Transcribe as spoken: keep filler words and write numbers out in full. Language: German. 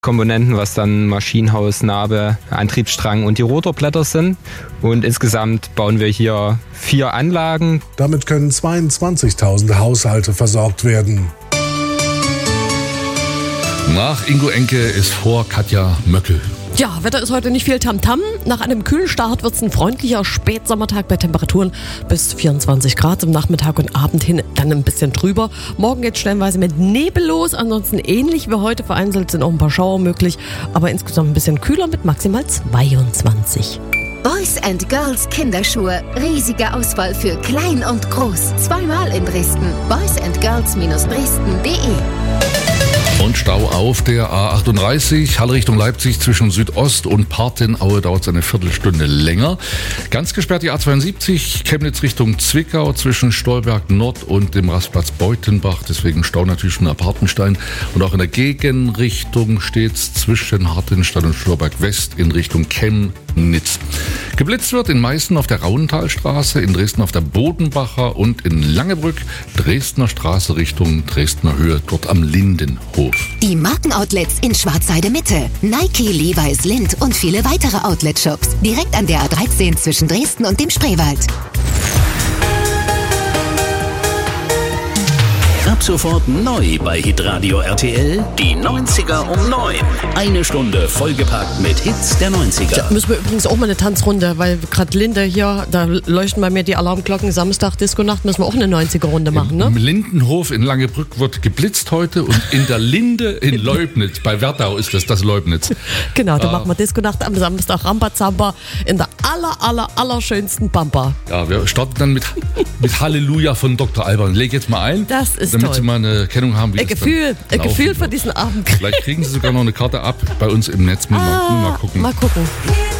Komponenten, was dann Maschinenhaus, Nabe, Antriebsstrang und die Rotorblätter sind. Und insgesamt bauen wir hier vier Anlagen. Damit können zweiundzwanzigtausend Haushalte versorgt werden. Nach Ingo Enke ist vor Katja Möckel. Ja, Wetter ist heute nicht viel Tamtam. Nach einem kühlen Start wird es ein freundlicher Spätsommertag bei Temperaturen bis vierundzwanzig Grad. Im Nachmittag und Abend hin dann ein bisschen drüber. Morgen geht es stellenweise mit Nebel los. Ansonsten ähnlich wie heute. Vereinzelt sind auch ein paar Schauer möglich. Aber insgesamt ein bisschen kühler mit maximal zweiundzwanzig. Boys and Girls Kinderschuhe. Riesige Auswahl für klein und groß. Zweimal in Dresden. boys and girls Bindestrich dresden punkt de. Und Stau auf der A achtunddreißig, Halle Richtung Leipzig zwischen Südost und Partenaue dauert es eine Viertelstunde länger. Ganz gesperrt die A zweiundsiebzig, Chemnitz Richtung Zwickau zwischen Stolberg Nord und dem Rastplatz Beutenbach. Deswegen Stau natürlich schon ab Hartenstein. Und auch in der Gegenrichtung steht es zwischen Hartenstein und Stolberg West in Richtung Chemnitz. Geblitzt wird in Meißen auf der Raunentalstraße, in Dresden auf der Bodenbacher und in Langebrück, Dresdner Straße Richtung Dresdner Höhe, dort am Lindenhof. Die Markenoutlets in Schwarzheide Mitte. Nike, Levi's, Lindt und viele weitere Outlet-Shops. Direkt an der A dreizehn zwischen Dresden und dem Spreewald. Ab sofort neu bei Hitradio R T L, die neunziger um neun. Eine Stunde vollgepackt mit Hits der neunziger. Da müssen wir übrigens auch mal eine Tanzrunde, weil gerade Linde hier, da leuchten bei mir die Alarmglocken. Samstag, Disco-Nacht, müssen wir auch eine neunziger-Runde machen, ne? Im Lindenhof in Langebrück wird geblitzt heute und in der Linde in Leubnitz, bei Werdau ist das, das Leubnitz. Genau, da ah. machen wir Disco-Nacht am Samstag, Rambazamba in der aller, aller, aller schönsten Pampa. Ja, wir starten dann mit, mit Halleluja von Doktor Alban. Leg jetzt mal ein. Das ist damit toll. Sie mal eine Kennung haben, wie Ein das Gefühl, dann ein Gefühl wird. für diesen Abend. Vielleicht kriegen Sie sogar noch eine Karte ab bei uns im Netz. Mal, Ah, mal gucken. Mal gucken.